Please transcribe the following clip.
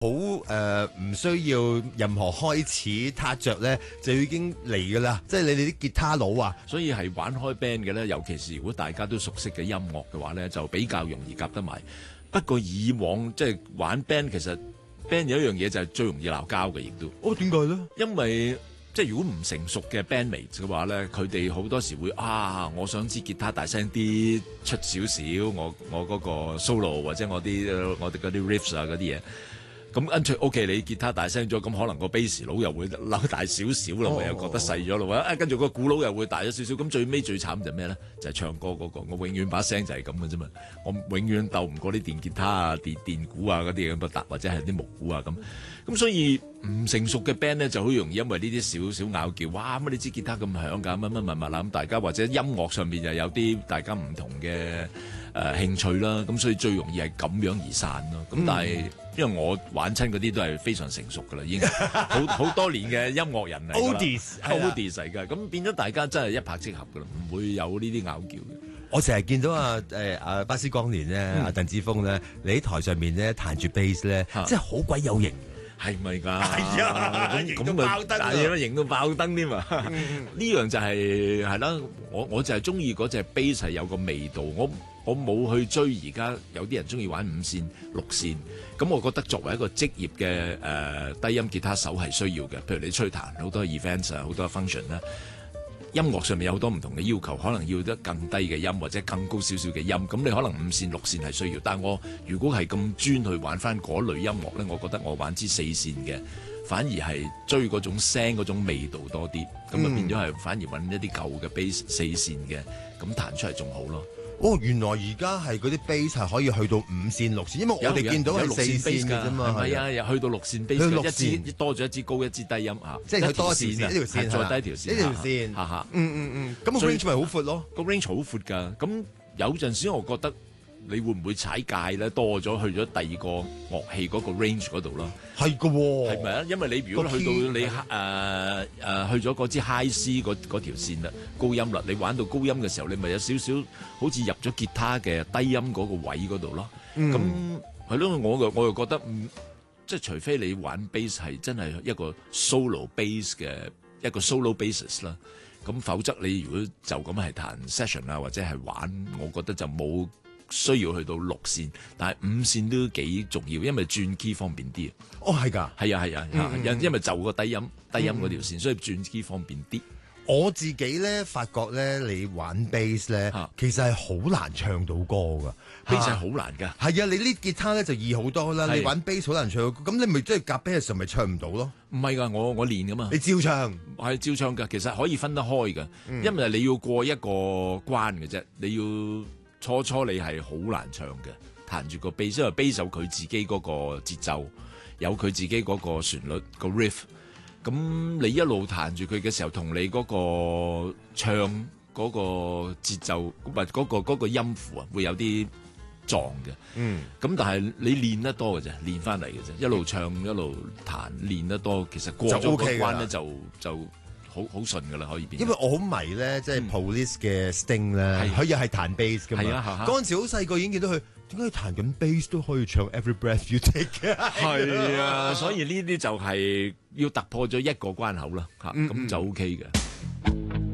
好唔需要任何開始撻着咧，就已經嚟噶啦。即係你哋啲吉他佬啊， 所以係玩開 band 嘅咧，尤其是如果大家都熟悉嘅音樂嘅話咧，就比較容易夾得埋。不過以往即係玩 band，其實 band 有一樣嘢就係最容易鬧交嘅，亦都。 哦，點解咧？ 因為即係如果唔成熟嘅 bandmates 嘅話咧，佢哋好多時會我想支吉他大聲啲，出少少，我嗰個 solo 或者我哋嗰啲 riffs 啊嗰啲嘢。咁跟住 OK， 你吉他大聲咗，咁可能個 bass 佬又會扭大少少咯，我又覺得細咗咯。跟住個鼓佬又會大咗少少。咁最尾最慘就咩咧？就係唱歌嗰個，我永遠把聲就係咁嘅啫嘛。我永遠鬥唔過啲電吉他啊、電鼓啊嗰啲咁嘅或者係啲木鼓啊咁。咁所以唔成熟嘅 band 咧就好容易因為呢啲少少拗撬，哇乜你支吉他咁響㗎，乜乜啦咁，大家或者音樂上面又有啲大家唔同嘅興趣啦，咁所以最容易係咁樣而散咯。咁但係因為我玩親嗰啲都係非常成熟㗎啦，已經好多年嘅音樂人嚟㗎啦，oldies 嚟㗎，咁變咗大家真係一拍即合㗎啦，唔會有呢啲拗撬嘅。 我成日見到阿巴斯光年咧，阿鄧子峰咧，你喺台上面咧彈住 bass 咧，真係好鬼有型。 係咪㗎？ 係啊，型到爆燈啊！ 型到爆燈添啊！呢樣就係啦，我就係中意嗰隻 bass 係有個味道。我冇去追而家有啲人中意玩5線、6線。咁我覺得作為一個職業嘅低音吉他手係需要嘅。譬如你出去彈好多 events 啊，好多 function 啦。音樂上面有好多唔同嘅要求，可能要得更低嘅音或者更高少少嘅音，咁你可能5線、6線係需要。但係我如果係咁專去玩翻嗰類音樂咧，我覺得我玩支4線嘅，反而係追嗰種聲嗰種味道多啲，咁啊變咗係反而揾一啲舊嘅 bass 4線嘅，咁彈出嚟仲好咯。 哦，原來而家係嗰啲 bass 係可以去到5線、6線，因為我哋見到係4線嘅啫嘛。 係咪又去到6線 bass，一支多咗一支高一支低音即係佢多一條線，一條線再低條線， 一條線。咁個 range 咪好闊咯？ 個 range 好闊㗎。咁有陣時我覺得你會唔會踩界咧？多咗去咗第二個樂器嗰個 range 嗰度咯。係㗎喎， 係咪啊？因為你如果去到你去咗嗰支 high C 嗰條線啦，高音啦，你玩到高音嘅時候，你咪有少少好似入咗吉他嘅低音嗰個位嗰度咯。咁係咯，我又覺得即係除非你玩 bass 係真係一個 solo bass 嘅一個 solo bassist 啦，咁否則你如果就咁係彈 session 啊或者係玩，我覺得就冇需要去到6線，但係5線都幾重要，因為轉 key 方便啲。 哦，係㗎， 係啊，因為就個低音嗰條線，所以轉 key 方便啲。 我自己咧發覺咧，你玩 bass 咧，其實係好難唱到歌㗎。 bass 係好難㗎。 係啊，你呢吉他咧就易好多啦。你玩 bass 好難唱，咁你咪即係夾 bass 嘅時候咪唱唔到咯？唔係㗎，我練㗎嘛。 你照唱係照唱㗎，其實可以分得開㗎，因為你要過一個關嘅啫，你要。初你係好難唱嘅，彈住個 bass，因為 bass 有佢自己嗰個節奏，有佢自己嗰個旋律個 riff。咁你一路彈住佢嘅時候，同你嗰個唱嗰個節奏，唔係嗰個音符啊，會有啲撞嘅。咁但係你練得多嘅啫，練翻嚟嘅啫，一路唱一路彈，練得多，其實過咗個關咧就好順噶啦，可以變。因為我好迷咧，即係 Police 嘅 Sting 咧，佢又係彈 bass 噶嘛。嗰陣時好細個已經見到佢，點解佢彈緊 bass 都可以唱 Every Breath You Take 嘅？係啊，所以呢啲就係要突破咗一個關口啦，咁就 OK 嘅。